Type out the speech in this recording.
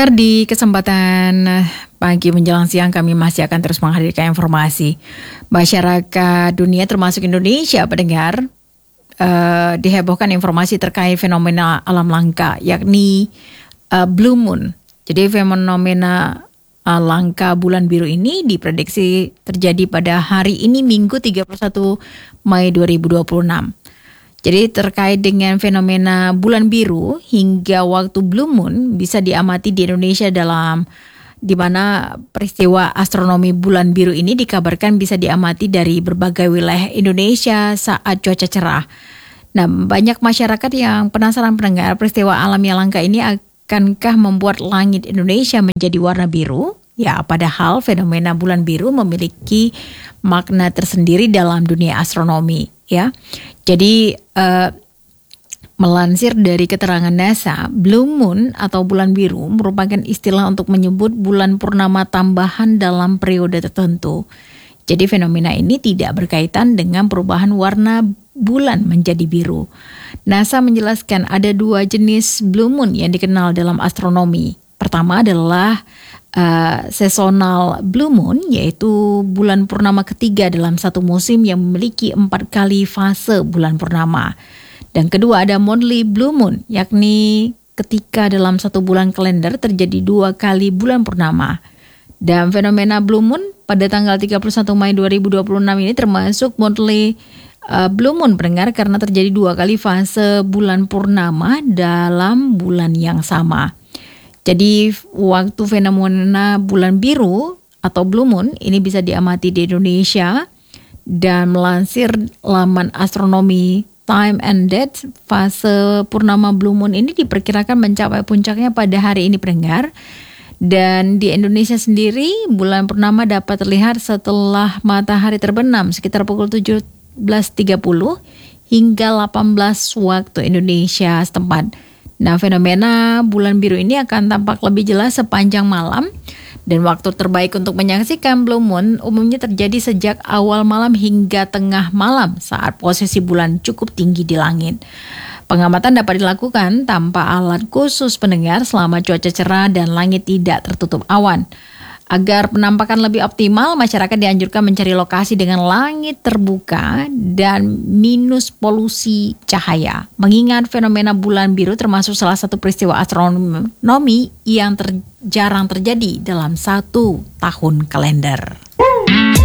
Di kesempatan pagi menjelang siang kami masih akan terus menghadirkan informasi masyarakat dunia termasuk Indonesia pendengar dihebohkan informasi terkait fenomena alam langka yakni Blue Moon. Jadi fenomena langka bulan biru ini diprediksi terjadi pada hari ini Minggu 31 Mei 2026. Jadi terkait dengan fenomena bulan biru hingga waktu Blue Moon bisa diamati di Indonesia di mana peristiwa astronomi bulan biru ini dikabarkan bisa diamati dari berbagai wilayah Indonesia saat cuaca cerah. Nah, banyak masyarakat yang penasaran pendengar peristiwa alam yang langka ini akankah membuat langit Indonesia menjadi warna biru? Ya, padahal fenomena bulan biru memiliki makna tersendiri dalam dunia astronomi, ya. Jadi melansir dari keterangan NASA, Blue Moon atau bulan biru merupakan istilah untuk menyebut bulan purnama tambahan dalam periode tertentu. Jadi fenomena ini tidak berkaitan dengan perubahan warna bulan menjadi biru. NASA menjelaskan ada dua jenis Blue Moon yang dikenal dalam astronomi. Pertama adalah seasonal Blue Moon, yaitu bulan purnama ketiga dalam satu musim yang memiliki 4 kali fase bulan purnama. Dan kedua ada monthly Blue Moon, yakni ketika dalam satu bulan kalender terjadi 2 kali bulan purnama. Dan fenomena Blue Moon pada tanggal 31 Mei 2026 ini termasuk monthly Blue Moon pendengar karena terjadi 2 kali fase bulan purnama dalam bulan yang sama. Jadi waktu fenomena bulan biru atau Blue Moon ini bisa diamati di Indonesia dan melansir laman astronomi Time and Date, fase purnama Blue Moon ini diperkirakan mencapai puncaknya pada hari ini pendengar. Dan di Indonesia sendiri bulan purnama dapat terlihat setelah matahari terbenam sekitar pukul 17.30 hingga 18 waktu Indonesia setempat. Nah, fenomena bulan biru ini akan tampak lebih jelas sepanjang malam dan waktu terbaik untuk menyaksikan Blue Moon umumnya terjadi sejak awal malam hingga tengah malam saat posisi bulan cukup tinggi di langit. Pengamatan dapat dilakukan tanpa alat khusus pendengar selama cuaca cerah dan langit tidak tertutup awan. Agar penampakan lebih optimal, masyarakat dianjurkan mencari lokasi dengan langit terbuka dan minus polusi cahaya. Mengingat fenomena bulan biru termasuk salah satu peristiwa astronomi yang jarang terjadi dalam satu tahun kalender.